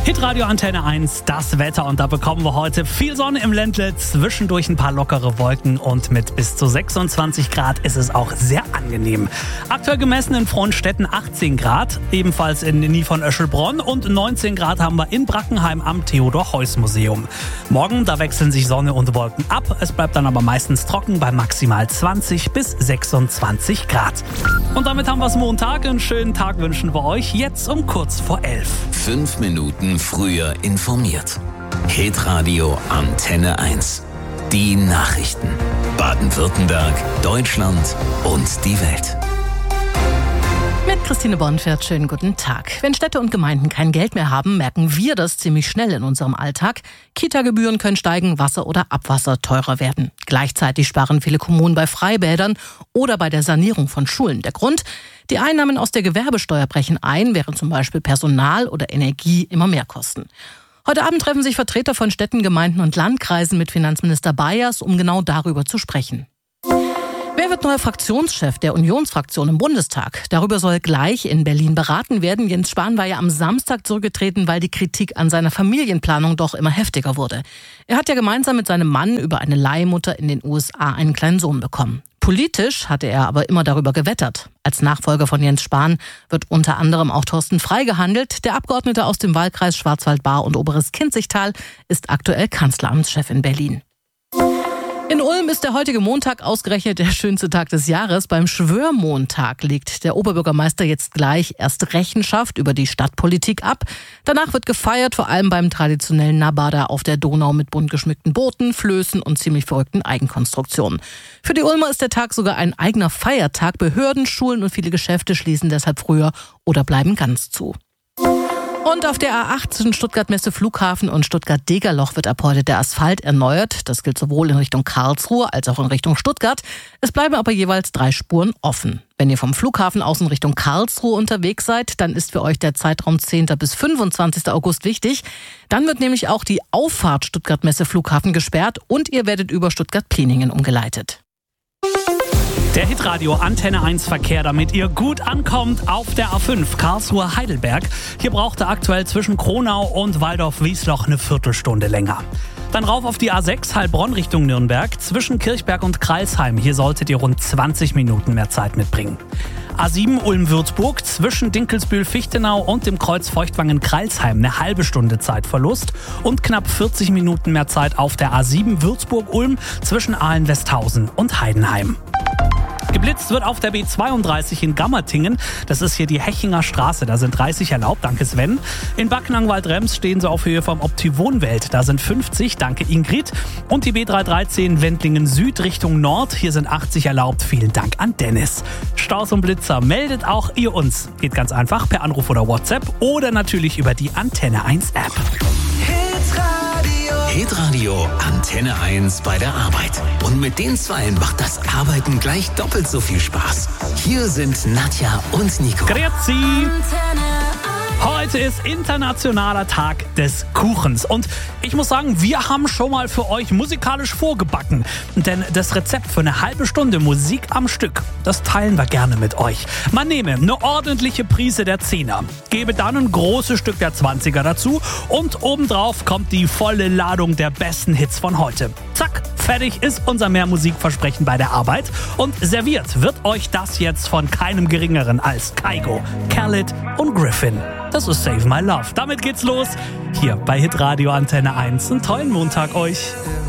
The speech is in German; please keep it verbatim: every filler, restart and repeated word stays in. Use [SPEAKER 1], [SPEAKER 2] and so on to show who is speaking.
[SPEAKER 1] Hitradio Antenne eins, das Wetter, und da bekommen wir heute viel Sonne im Ländle, zwischendurch ein paar lockere Wolken und mit bis zu sechsundzwanzig Grad ist es auch sehr angenehm. Aktuell gemessen in Frohnstetten achtzehn Grad, ebenfalls in Nie von Öschelbronn, und neunzehn Grad haben wir in Brackenheim am Theodor-Heuss-Museum. Morgen, da wechseln sich Sonne und Wolken ab, es bleibt dann aber meistens trocken bei maximal zwanzig bis sechsundzwanzig Grad. Und damit haben wir es Montag, einen schönen Tag wünschen wir euch, jetzt um kurz vor elf.
[SPEAKER 2] Fünf Minuten früher informiert. Hitradio Antenne eins. Die Nachrichten. Baden-Württemberg, Deutschland und die Welt.
[SPEAKER 3] Mit Christine Bornfeld, schönen guten Tag. Wenn Städte und Gemeinden kein Geld mehr haben, merken wir das ziemlich schnell in unserem Alltag. Kita-Gebühren können steigen, Wasser oder Abwasser teurer werden. Gleichzeitig sparen viele Kommunen bei Freibädern oder bei der Sanierung von Schulen. Der Grund? Die Einnahmen aus der Gewerbesteuer brechen ein, während zum Beispiel Personal oder Energie immer mehr kosten. Heute Abend treffen sich Vertreter von Städten, Gemeinden und Landkreisen mit Finanzminister Bayers, um genau darüber zu sprechen. Wer wird neuer Fraktionschef der Unionsfraktion im Bundestag? Darüber soll gleich in Berlin beraten werden. Jens Spahn war ja am Samstag zurückgetreten, weil die Kritik an seiner Familienplanung doch immer heftiger wurde. Er hat ja gemeinsam mit seinem Mann über eine Leihmutter in den U S A einen kleinen Sohn bekommen. Politisch hatte er aber immer darüber gewettert. Als Nachfolger von Jens Spahn wird unter anderem auch Thorsten Frey gehandelt. Der Abgeordnete aus dem Wahlkreis Schwarzwald-Baar und Oberes Kinzigtal ist aktuell Kanzleramtschef in Berlin. In Ulm ist der heutige Montag ausgerechnet der schönste Tag des Jahres. Beim Schwörmontag legt der Oberbürgermeister jetzt gleich erst Rechenschaft über die Stadtpolitik ab. Danach wird gefeiert, vor allem beim traditionellen Nabada auf der Donau mit bunt geschmückten Booten, Flößen und ziemlich verrückten Eigenkonstruktionen. Für die Ulmer ist der Tag sogar ein eigener Feiertag. Behörden, Schulen und viele Geschäfte schließen deshalb früher oder bleiben ganz zu. Und auf der A acht zwischen Stuttgart-Messe Flughafen und Stuttgart-Degerloch wird ab heute der Asphalt erneuert. Das gilt sowohl in Richtung Karlsruhe als auch in Richtung Stuttgart. Es bleiben aber jeweils drei Spuren offen. Wenn ihr vom Flughafen aus in Richtung Karlsruhe unterwegs seid, dann ist für euch der Zeitraum zehnten bis fünfundzwanzigsten August wichtig. Dann wird nämlich auch die Auffahrt Stuttgart-Messe Flughafen gesperrt und ihr werdet über Stuttgart-Pliningen umgeleitet.
[SPEAKER 1] Der Hitradio Antenne eins Verkehr, damit ihr gut ankommt auf der A fünf Karlsruhe-Heidelberg. Hier braucht ihr aktuell zwischen Kronau und Waldorf-Wiesloch eine Viertelstunde länger. Dann rauf auf die A sechs Heilbronn Richtung Nürnberg. Zwischen Kirchberg und Kreilsheim. Hier solltet ihr rund zwanzig Minuten mehr Zeit mitbringen. A sieben Ulm-Würzburg zwischen Dinkelsbühl-Fichtenau und dem Kreuz Feuchtwangen-Kreilsheim. Eine halbe Stunde Zeitverlust und knapp vierzig Minuten mehr Zeit auf der A sieben Würzburg-Ulm zwischen Ahlen-Westhausen und Heidenheim. Geblitzt wird auf der B zweiunddreißig in Gammertingen. Das ist hier die Hechinger Straße. Da sind dreißig erlaubt, danke Sven. In Backnang-Waldrems stehen sie auf Höhe vom Opti-Wohnwelt. Da sind fünfzig, danke Ingrid. Und die B dreihundertdreizehn Wendlingen Süd Richtung Nord. Hier sind achtzig erlaubt, vielen Dank an Dennis. Staus und Blitzer, meldet auch ihr uns. Geht ganz einfach per Anruf oder WhatsApp oder natürlich über die Antenne eins App.
[SPEAKER 2] Hitradio Antenne eins bei der Arbeit. Und mit den Zweien macht das Arbeiten gleich doppelt so viel Spaß. Hier sind Nadja und Nico.
[SPEAKER 1] Grüezi! Heute ist internationaler Tag des Kuchens und ich muss sagen, wir haben schon mal für euch musikalisch vorgebacken. Denn das Rezept für eine halbe Stunde Musik am Stück, das teilen wir gerne mit euch. Man nehme eine ordentliche Prise der Zehner, gebe dann ein großes Stück der Zwanziger dazu und obendrauf kommt die volle Ladung der besten Hits von heute. Zack, fertig ist unser Mehrmusikversprechen bei der Arbeit und serviert wird euch das jetzt von keinem Geringeren als Kygo, Khaled und Griffin. Das ist Save My Love. Damit geht's los. Hier bei Hitradio Antenne eins. Einen tollen Montag euch.